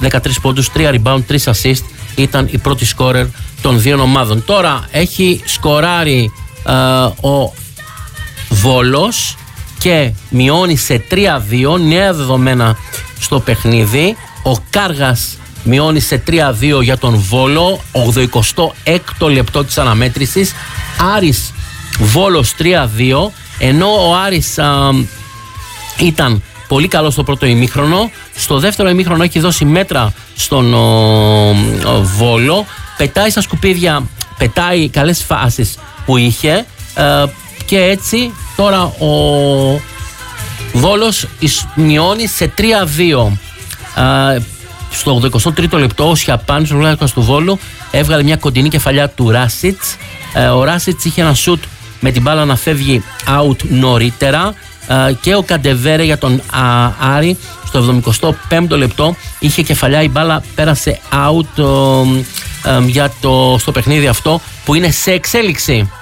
13 πόντους, 3 rebound, 3 assist. Ήταν η πρώτη σκόρερ των δύο ομάδων. Τώρα έχει σκοράρει ο Βόλος και μειώνει σε 3-2, νέα δεδομένα στο παιχνίδι. Ο Κάργας μειώνει σε 3-2 για τον Βόλο, 86ο λεπτό της αναμέτρησης. Άρης Βόλος 3-2, ενώ ο Άρης ήταν πολύ καλό στο πρώτο ημίχρονο. Στο δεύτερο ημίχρονο έχει δώσει μέτρα στον Βόλο. Πετάει στα σκουπίδια, πετάει καλές φάσεις που είχε και έτσι τώρα ο Βόλος μειώνει σε 3-2. Στο 83ο λεπτό ο Σιαπάνης, ο Ρουλάκας του Βόλου, έβγαλε μια κοντινή κεφαλιά του Ράσιτς. Ο Ράσιτς είχε ένα σουτ με την μπάλα να φεύγει out νωρίτερα και ο Καντεβέρε για τον Άρη στο 75ο λεπτό είχε κεφαλιά, η μπάλα πέρασε out στο παιχνίδι αυτό που είναι σε εξέλιξη.